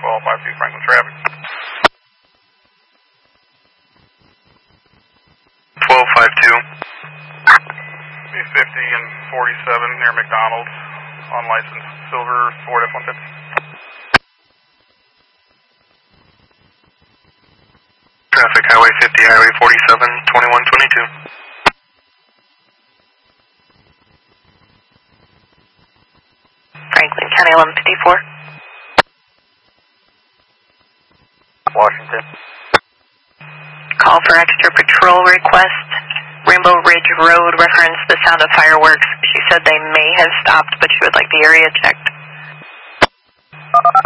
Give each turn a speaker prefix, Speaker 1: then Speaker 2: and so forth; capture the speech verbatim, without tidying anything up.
Speaker 1: twelve five two Franklin traffic.
Speaker 2: twelve five two.
Speaker 1: B fifty and forty-seven near McDonald's, unlicensed silver Ford F one fifty.
Speaker 2: Traffic Highway fifty, Highway forty-seven, twenty-one twenty-two.
Speaker 3: Franklin County eleven fifty-four.
Speaker 4: Washington.
Speaker 3: Call for extra patrol request. Rainbow Ridge Road, reference the sound of fireworks. She said they may have stopped, but she would like the area checked.